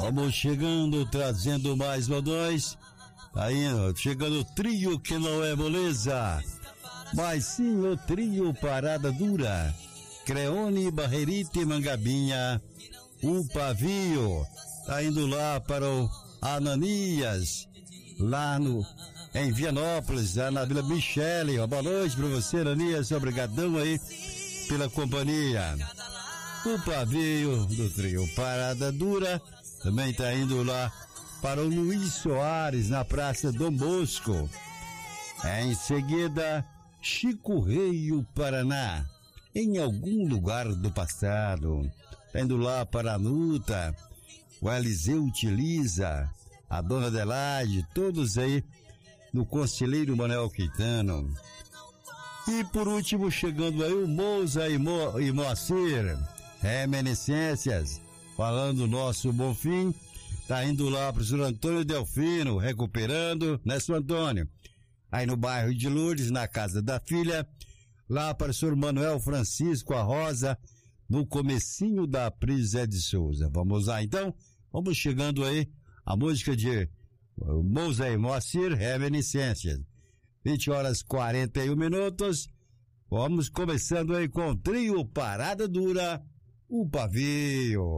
Vamos chegando, trazendo mais modões. Tá indo, chegando o trio que não é moleza, mas sim o trio Parada Dura. Creone, Barreirita e Mangabinha, o Pavio. Tá indo lá para o Ananias, lá em Vianópolis, lá na Vila Michele. Boa noite pra você, Ananias. Obrigadão aí pela companhia. O Pavio do trio Parada Dura também tá indo lá para o Luiz Soares, na Praça Dom Bosco. Em seguida, Chico Rei, o Paraná, em algum lugar do passado. Tá indo lá para a Nuta, o Eliseu Utiliza, a Dona Adelaide, todos aí no Conselheiro Manuel Quintano. E por último, chegando aí o Moza e Moacir, Reminiscências, falando do nosso Bonfim. Tá indo lá pro Sr. Antônio Delfino, recuperando, né, Sr. Antônio? Aí no bairro de Lourdes, na casa da filha, lá para o Sr. Manuel Francisco a Rosa, no comecinho da Prisé de Souza. Vamos lá então, vamos chegando aí, a música de Moza e Moacir, Reminiscências. 20h41. Vamos começando aí com o trio Parada Dura, o Pavio.